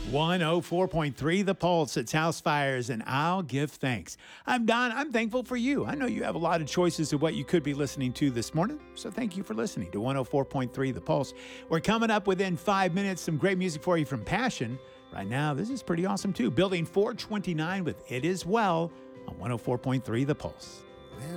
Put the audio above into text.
104.3 The Pulse. It's House Fires, and I'll give thanks. I'm Don. I'm thankful for you. I know you have a lot of choices of what you could be listening to this morning, so thank you for listening to 104.3 The Pulse. We're coming up within 5 minutes. Some great music for you from Passion. Right now, this is pretty awesome too. Building 429 with It Is Well on 104.3 The Pulse.